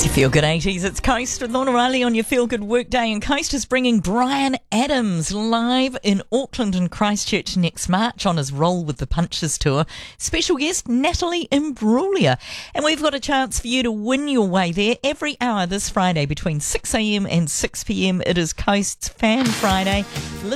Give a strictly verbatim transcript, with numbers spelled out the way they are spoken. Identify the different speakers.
Speaker 1: Feel Good eighties, it's Coast with Lorna Riley on your Feel Good Workday, and Coast is bringing Bryan Adams live in Auckland and Christchurch next March on his Roll with the Punches tour. Special guest Natalie Imbruglia, and we've got a chance for you to win your way there every hour this Friday between six a.m. and six p.m. It is Coast's Fan Friday.